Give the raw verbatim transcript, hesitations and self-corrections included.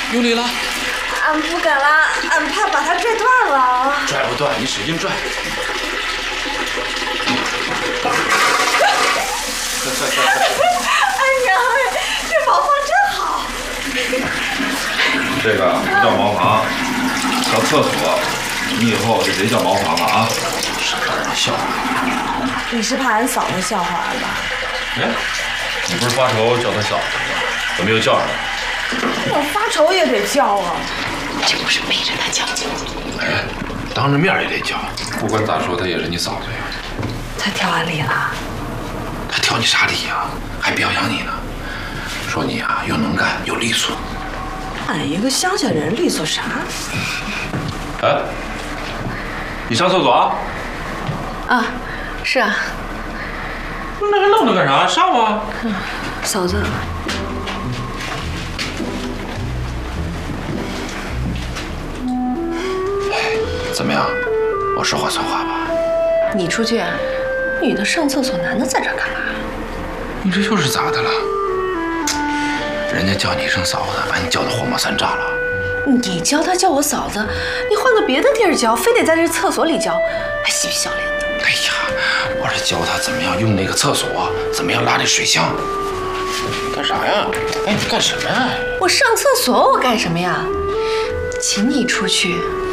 用力了。 俺不敢了，俺怕把它拽断了。 拽不断，你使劲拽。快快快！ 哎呀，这茅房真好。 这个不叫茅房，叫厕所。你以后就别叫茅房了啊，省得让人笑话。 你是怕俺嫂子笑话俺吧？ 哎，你不是发愁叫他嫂子吗？怎么又叫上了？ 我发愁也得叫啊。 这不是背着他叫。 哎，当着面也得叫。不管咋说，她也是你嫂子呀。 他挑俺理了。 他挑你啥理呀？还表扬你呢，说你啊又能干又利索。 俺一个乡下人利索啥？ 哎，你上厕所啊？ 啊，是啊。 那还愣着干啥？上啊！ 嗯，嫂子。 哎，怎么样？我说话算话吧？ 你出去啊？女的上厕所，男的在这干嘛？ 你这又是咋的了？人家叫你一声嫂子，把你叫得火冒三丈了。 你教他叫我嫂子，你换个别的地儿教，非得在这厕所里教，还嬉皮笑脸的。 哎呀，我是教他怎么样用那个厕所，怎么样拉这水箱。干啥呀？哎，你干什么呀？ 我上厕所，我干什么呀？请你出去，